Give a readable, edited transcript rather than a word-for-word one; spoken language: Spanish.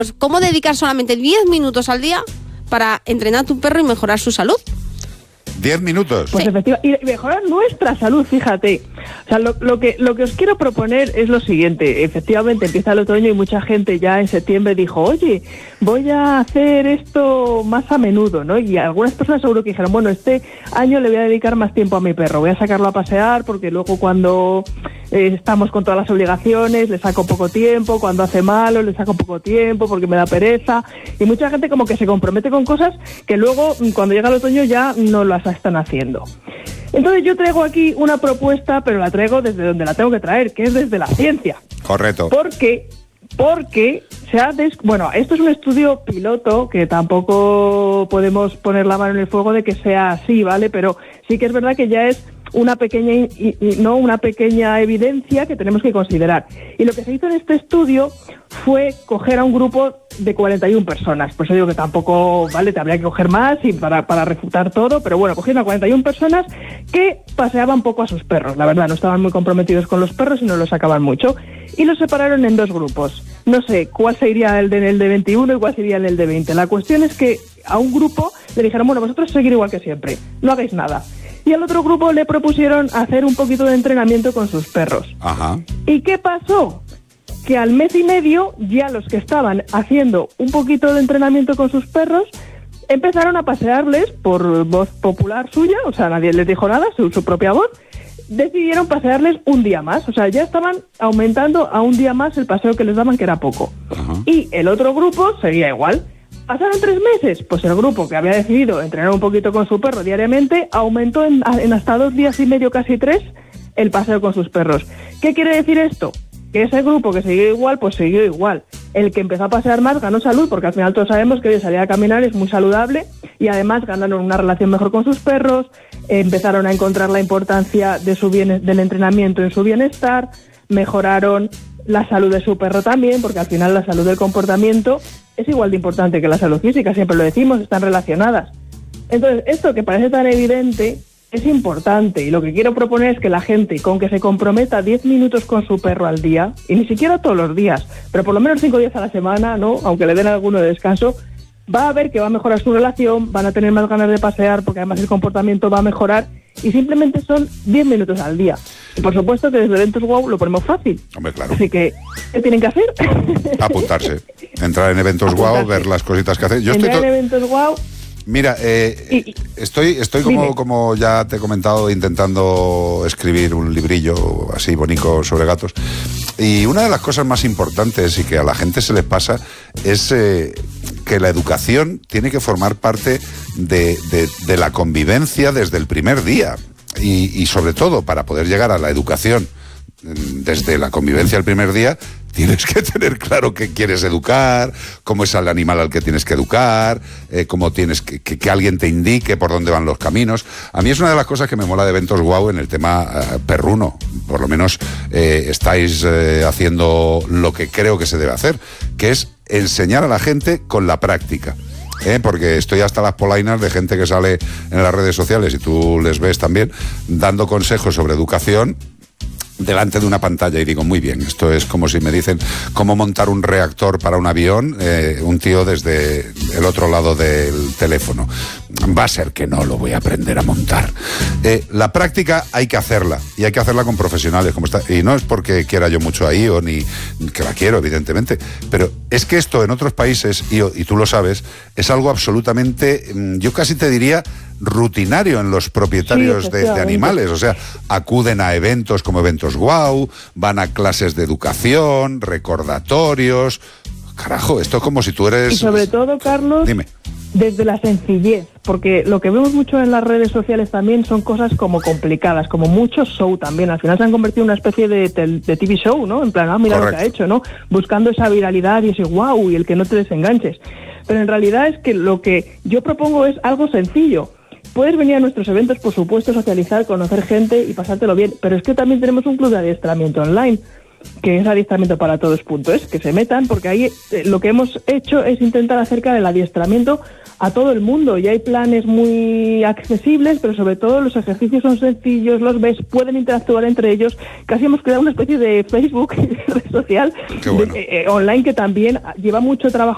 ¿Cómo dedicar solamente 10 minutos al día para entrenar a tu perro y mejorar su salud? 10 minutos. Pues efectivamente, y mejorar nuestra salud, fíjate. O sea, lo que os quiero proponer es lo siguiente. Efectivamente, empieza el otoño y mucha gente ya en septiembre dijo, oye, voy a hacer esto más a menudo, ¿no? Y algunas personas seguro que dijeron, bueno, este año le voy a dedicar más tiempo a mi perro, voy a sacarlo a pasear porque luego cuando estamos con todas las obligaciones le saco poco tiempo, cuando hace malo le saco poco tiempo porque me da pereza. Y mucha gente como que se compromete con cosas que luego cuando llega el otoño ya no las están haciendo. Entonces yo traigo aquí una propuesta, pero la traigo desde donde la tengo que traer, que es desde la ciencia. Correcto. Porque se ha bueno, esto es un estudio piloto que tampoco podemos poner la mano en el fuego de que sea así, ¿vale? Pero sí que es verdad que ya es una pequeña evidencia que tenemos que considerar. Y lo que se hizo en este estudio fue coger a un grupo de 41 personas. Por eso digo que tampoco, vale, te habría que coger más y para refutar todo, pero bueno, cogieron a 41 personas que paseaban poco a sus perros. La verdad, no estaban muy comprometidos con los perros y no los sacaban mucho. Y los separaron en dos grupos. No sé cuál sería el de 21 y cuál sería el de 20. La cuestión es que a un grupo le dijeron, bueno, vosotros seguir igual que siempre, no hagáis nada. Y al otro grupo le propusieron hacer un poquito de entrenamiento con sus perros. Ajá. ¿Y qué pasó? Que al mes y medio ya los que estaban haciendo un poquito de entrenamiento con sus perros empezaron a pasearles por voz popular suya, o sea, nadie les dijo nada, su propia voz, decidieron pasearles un día más, o sea, ya estaban aumentando a un día más el paseo que les daban, que era poco. Ajá. Y el otro grupo seguía igual. ¿Pasaron 3 meses? Pues el grupo que había decidido entrenar un poquito con su perro diariamente aumentó en hasta 2 días y medio, casi 3, el paseo con sus perros. ¿Qué quiere decir esto? Que ese grupo que siguió igual, pues siguió igual. El que empezó a pasear más ganó salud, porque al final todos sabemos que salir a caminar es muy saludable y además ganaron una relación mejor con sus perros, empezaron a encontrar la importancia de del entrenamiento en su bienestar, mejoraron la salud de su perro también, porque al final la salud del comportamiento es igual de importante que la salud física, siempre lo decimos, están relacionadas. Entonces, esto que parece tan evidente es importante y lo que quiero proponer es que la gente, con que se comprometa 10 minutos con su perro al día, y ni siquiera todos los días, pero por lo menos 5 días a la semana, ¿no? Aunque le den alguno de descanso, va a ver que va a mejorar su relación, van a tener más ganas de pasear porque además el comportamiento va a mejorar y simplemente son 10 minutos al día. Y por supuesto que desde Eventos Wow lo ponemos fácil. Hombre, claro. Así que, ¿qué tienen que hacer? Apuntarse. Entrar en Eventos Wow, ver las cositas que hacen. Entrar en Eventos Wow. Mira, estoy como ya te he comentado, intentando escribir un librillo así bonito sobre gatos. Y una de las cosas más importantes y que a la gente se les pasa es que la educación tiene que formar parte de la convivencia desde el primer día. Y sobre todo, para poder llegar a la educación desde la convivencia el primer día, tienes que tener claro qué quieres educar, cómo es el animal al que tienes que educar, cómo tienes que alguien te indique por dónde van los caminos. A mí es una de las cosas que me mola de Eventos Wow en el tema perruno. Por lo menos estáis haciendo lo que creo que se debe hacer, que es enseñar a la gente con la práctica. Porque estoy hasta las polainas de gente que sale en las redes sociales, y tú les ves también, dando consejos sobre educación delante de una pantalla, y digo, muy bien, esto es como si me dicen cómo montar un reactor para un avión, un tío desde el otro lado del teléfono. Va a ser que no lo voy a aprender a montar. La práctica hay que hacerla, y hay que hacerla con profesionales, como está, y no es porque quiera yo mucho a IO, ni que la quiero, evidentemente, pero es que esto en otros países, IO, y tú lo sabes, es algo absolutamente, yo casi te diría, rutinario en los propietarios de animales. O sea, acuden a eventos como Eventos Wow, van a clases de educación, recordatorios. Carajo, esto es como si tú eres... Y sobre todo, Carlos, dime, desde la sencillez, porque lo que vemos mucho en las redes sociales también son cosas como complicadas, como mucho show también. Al final se han convertido en una especie de TV show, ¿no? En plan, mira Correcto. Lo que ha hecho, ¿no? Buscando esa viralidad y ese wow y el que no te desenganches. Pero en realidad es que lo que yo propongo es algo sencillo. Puedes venir a nuestros eventos, por supuesto, socializar, conocer gente y pasártelo bien, pero es que también tenemos un club de adiestramiento online, que es adiestramientoparatodos.es, que se metan, porque ahí lo que hemos hecho es intentar acercar el adiestramiento a todo el mundo, y hay planes muy accesibles, pero sobre todo los ejercicios son sencillos, los ves, pueden interactuar entre ellos. Casi hemos creado una especie de Facebook, red social, bueno. online, que también lleva mucho trabajo